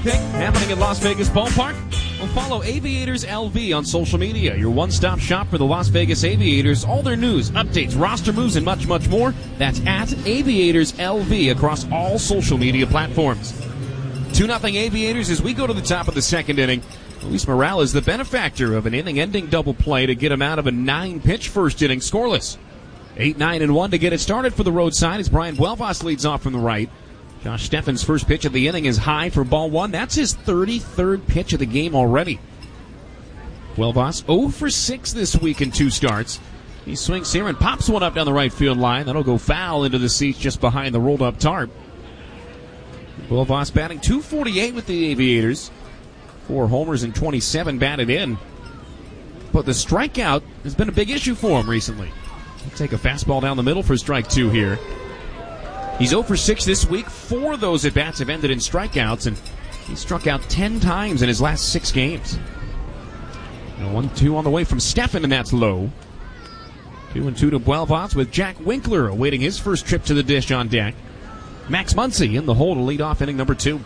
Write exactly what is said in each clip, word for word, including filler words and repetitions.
Anything happening at Las Vegas Ballpark? Well, follow Aviators L V on social media, your one-stop shop for the Las Vegas Aviators. All their news, updates, roster moves, and much, much more. That's at Aviators L V across all social media platforms. two nothing Aviators as we go to the top of the second inning. Luis Morales, the benefactor of an inning-ending double play to get him out of a nine-pitch first inning scoreless. eight nine and one to get it started for the road side as Brian Buelvas leads off from the right. Josh Steffen's first pitch of the inning is high for ball one. That's his thirty-third pitch of the game already. Buelvas oh for six this week in two starts. He swings here and pops one up down the right field line. That'll go foul into the seats just behind the rolled-up tarp. Buelvas batting two forty-eight with the Aviators. Four homers and twenty-seven batted in. But the strikeout has been a big issue for him recently. He'll take a fastball down the middle for strike two here. He's oh for six this week. Four of those at-bats have ended in strikeouts, and he struck out ten times in his last six games. one two on the way from Steffen, and that's low. two and two to Buelvas with Jack Winkler awaiting his first trip to the dish on deck. Max Muncy in the hole to lead off inning number two.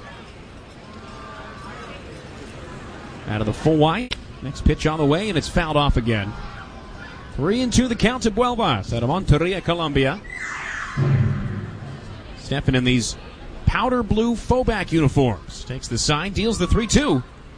Out of the full wide. Next pitch on the way, and it's fouled off again. Three and two the count to Buelvas out of Monteria, Colombia. Steffen in these powder blue faux back uniforms takes the side, deals the three two.